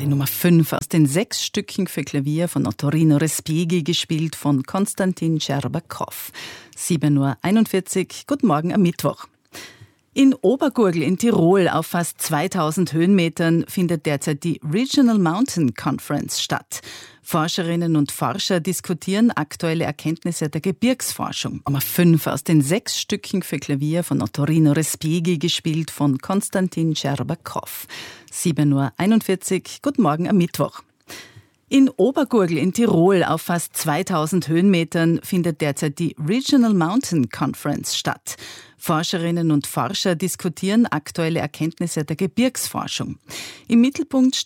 Die Nummer 5 aus den 6 Stücken für Klavier von Ottorino Respighi, gespielt von Konstantin Scherbakow. 7:41 Uhr, guten Morgen am Mittwoch. In Obergurgl in Tirol auf fast 2000 Höhenmetern findet derzeit die Regional Mountain Conference statt. Forscherinnen und Forscher diskutieren aktuelle Erkenntnisse der Gebirgsforschung. Nummer 5 aus den 6 Stücken für Klavier von Ottorino Respighi, gespielt von Konstantin Scherbakow. 7:41 Uhr, guten Morgen am Mittwoch. In Obergurgl in Tirol auf fast 2000 Höhenmetern findet derzeit die Regional Mountain Conference statt. Forscherinnen und Forscher diskutieren aktuelle Erkenntnisse der Gebirgsforschung. Im Mittelpunkt